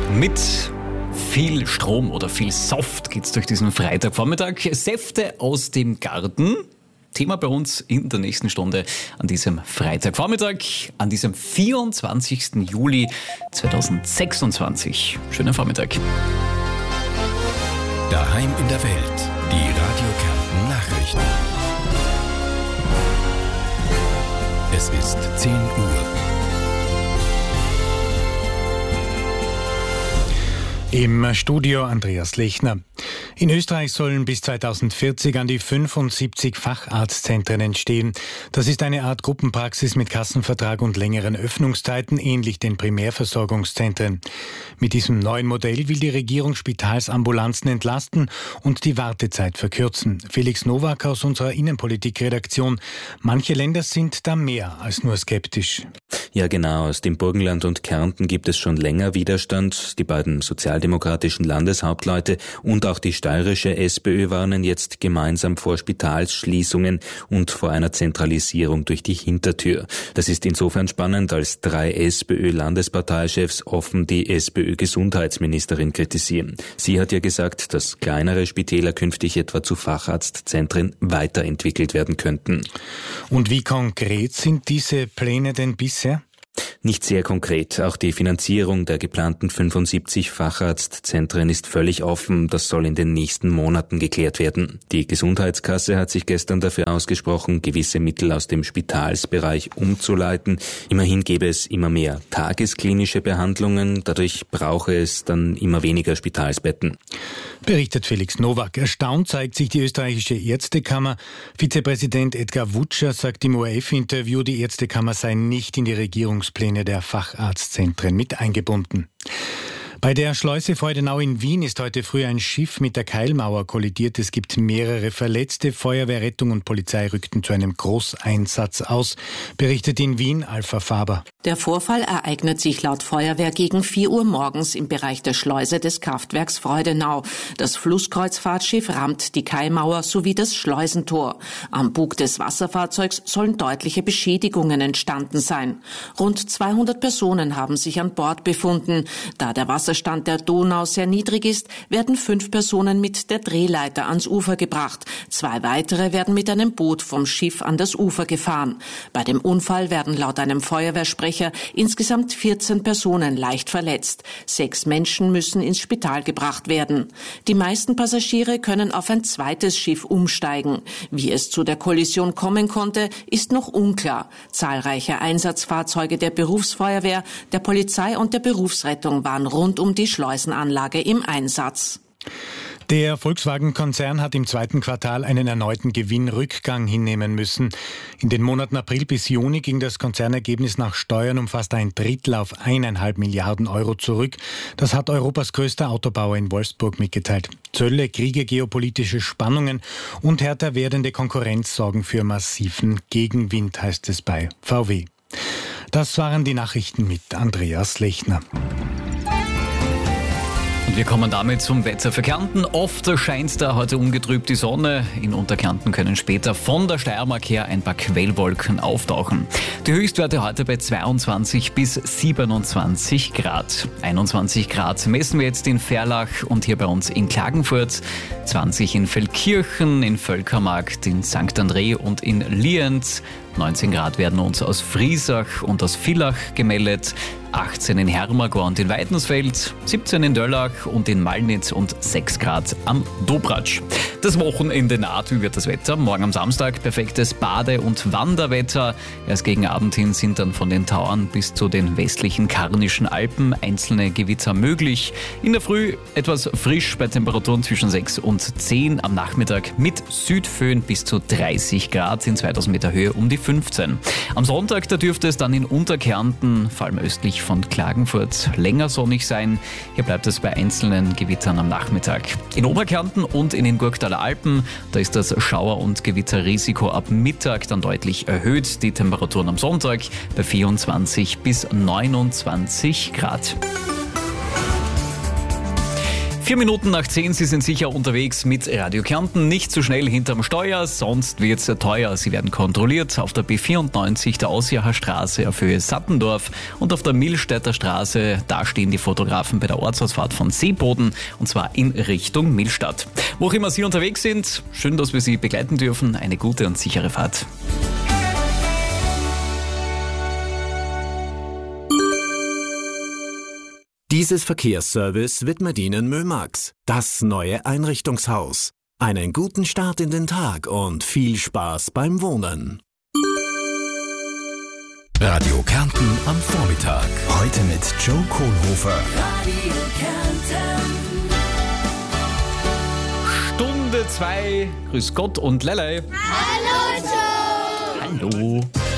Mit viel Strom oder viel Saft geht's durch diesen Freitagvormittag. Säfte aus dem Garten. Thema bei uns in der nächsten Stunde an diesem Freitagvormittag, an diesem 24. Juli 2026. Schönen Vormittag. Daheim in der Welt. Die Radio Kärnten Nachrichten. Es ist 10 Uhr. Im Studio Andreas Lechner. In Österreich sollen bis 2040 an die 75 Facharztzentren entstehen. Das ist eine Art Gruppenpraxis mit Kassenvertrag und längeren Öffnungszeiten, ähnlich den Primärversorgungszentren. Mit diesem neuen Modell will die Regierung Spitalsambulanzen entlasten und die Wartezeit verkürzen. Felix Nowak aus unserer Innenpolitikredaktion. Manche Länder sind da mehr als nur skeptisch. Ja, genau. Aus dem Burgenland und Kärnten gibt es schon länger Widerstand. Die beiden sozialdemokratischen Landeshauptleute und auch die steirische SPÖ warnen jetzt gemeinsam vor Spitalsschließungen und vor einer Zentralisierung durch die Hintertür. Das ist insofern spannend, als 3 SPÖ-Landesparteichefs offen die SPÖ-Gesundheitsministerin kritisieren. Sie hat ja gesagt, dass kleinere Spitäler künftig etwa zu Facharztzentren weiterentwickelt werden könnten. Und wie konkret sind diese Pläne denn bisher? Nicht sehr konkret. Auch die Finanzierung der geplanten 75 Facharztzentren ist völlig offen. Das soll in den nächsten Monaten geklärt werden. Die Gesundheitskasse hat sich gestern dafür ausgesprochen, gewisse Mittel aus dem Spitalsbereich umzuleiten. Immerhin gäbe es immer mehr tagesklinische Behandlungen. Dadurch brauche es dann immer weniger Spitalsbetten. Berichtet Felix Nowak. Erstaunt zeigt sich die österreichische Ärztekammer. Vizepräsident Edgar Wutscher sagt im ORF-Interview, die Ärztekammer sei nicht in die Regierungspläne der Facharztzentren mit eingebunden. Bei der Schleuse Freudenau in Wien ist heute früh ein Schiff mit der Keilmauer kollidiert. Es gibt mehrere Verletzte. Feuerwehr, Rettung und Polizei rückten zu einem Großeinsatz aus, berichtet in Wien Alpha Faber. Der Vorfall ereignet sich laut Feuerwehr gegen 4 Uhr morgens im Bereich der Schleuse des Kraftwerks Freudenau. Das Flusskreuzfahrtschiff rammt die Keilmauer sowie das Schleusentor. Am Bug des Wasserfahrzeugs sollen deutliche Beschädigungen entstanden sein. Rund 200 Personen haben sich an Bord befunden. Da der Wasserstand der Donau sehr niedrig ist, werden 5 Personen mit der Drehleiter ans Ufer gebracht. 2 weitere werden mit einem Boot vom Schiff an das Ufer gefahren. Bei dem Unfall werden laut einem Feuerwehrsprecher insgesamt 14 Personen leicht verletzt. 6 Menschen müssen ins Spital gebracht werden. Die meisten Passagiere können auf ein zweites Schiff umsteigen. Wie es zu der Kollision kommen konnte, ist noch unklar. Zahlreiche Einsatzfahrzeuge der Berufsfeuerwehr, der Polizei und der Berufsrettung waren rund um die Schleusenanlage im Einsatz. Der Volkswagen-Konzern hat im 2. Quartal einen erneuten Gewinnrückgang hinnehmen müssen. In den Monaten April bis Juni ging das Konzernergebnis nach Steuern um fast ein Drittel auf 1,5 Milliarden Euro zurück. Das hat Europas größter Autobauer in Wolfsburg mitgeteilt. Zölle, Kriege, geopolitische Spannungen und härter werdende Konkurrenz sorgen für massiven Gegenwind, heißt es bei VW. Das waren die Nachrichten mit Andreas Lechner. Und wir kommen damit zum Wetter für Kärnten. Oft scheint da heute ungetrübt die Sonne. In Unterkärnten können später von der Steiermark her ein paar Quellwolken auftauchen. Die Höchstwerte heute bei 22 bis 27 Grad. 21 Grad messen wir jetzt in Ferlach und hier bei uns in Klagenfurt. 20 in Feldkirchen, in Völkermarkt, in St. André und in Lienz. 19 Grad werden uns aus Friesach und aus Villach gemeldet. 18 in Hermagor und in Weidensfeld, 17 in Döllach und in Malnitz und 6 Grad am Dobratsch. Das Wochenende naht. Wie wird das Wetter? Morgen am Samstag perfektes Bade- und Wanderwetter. Erst gegen Abend hin sind dann von den Tauern bis zu den westlichen Karnischen Alpen einzelne Gewitter möglich. In der Früh etwas frisch bei Temperaturen zwischen 6 und 10. Am Nachmittag mit Südföhn bis zu 30 Grad in 2000 Meter Höhe um die 15. Am Sonntag, da dürfte es dann in Unterkärnten, vor allem östlich von Klagenfurt, länger sonnig sein. Hier bleibt es bei einzelnen Gewittern am Nachmittag. In Oberkärnten und in den Gurktaler Alpen, da ist das Schauer- und Gewitterrisiko ab Mittag dann deutlich erhöht. Die Temperaturen am Sonntag bei 24 bis 29 Grad. 4 Minuten nach 10, Sie sind sicher unterwegs mit Radio Kärnten. Nicht zu schnell hinterm Steuer, sonst wird's sehr teuer. Sie werden kontrolliert auf der B94 der Ausjacher Straße auf Höhe Sattendorf und auf der Millstätter Straße. Da stehen die Fotografen bei der Ortsausfahrt von Seeboden und zwar in Richtung Millstatt. Wo auch immer Sie unterwegs sind, schön, dass wir Sie begleiten dürfen. Eine gute und sichere Fahrt. Dieses Verkehrsservice widmet Ihnen Mömax, das neue Einrichtungshaus. Einen guten Start in den Tag und viel Spaß beim Wohnen. Radio Kärnten am Vormittag. Heute mit Joe Kohlhofer. Stunde 2. Grüß Gott und Lelei. Hallo Joe. Hallo.